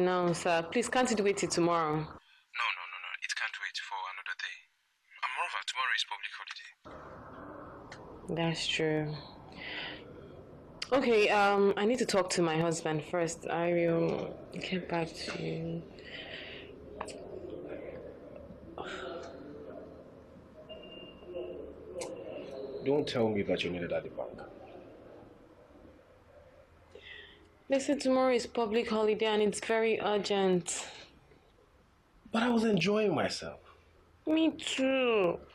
No, sir. Please, can't it wait till tomorrow? No, no, no, no. It can't wait for another day. And moreover, tomorrow is public holiday. That's true. Okay, I need to talk to my husband first. I will get back to you. Don't tell me that you needed at the bank. Listen, tomorrow is public holiday and it's very urgent. But I was enjoying myself. Me too.